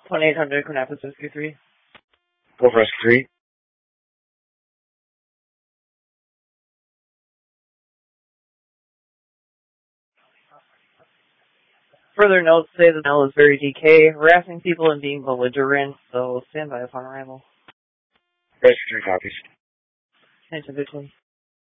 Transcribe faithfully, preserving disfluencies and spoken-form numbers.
twenty-eight hundred, Kannapolis Rescue three. Go for Rescue three. Further notes say the Nell is very D K, harassing people and being belligerent, so stand by upon arrival. Rescue three copies. Attention, victim.